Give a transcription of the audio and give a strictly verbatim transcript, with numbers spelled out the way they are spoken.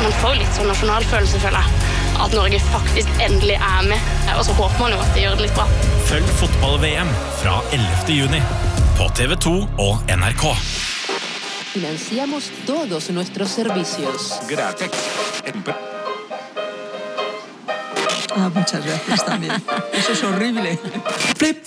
man får litt sånn nasjonalfølelse, føler jeg. At Norge faktisk endelig er med. Og så håper man jo at det gjør det litt bra. Følg fotball-V M fra ellevte juni på T V to og N R K. Financiamos todos nuestros servicios. Gracias. Ah, muchas gracias también. Eso es horrible. Flip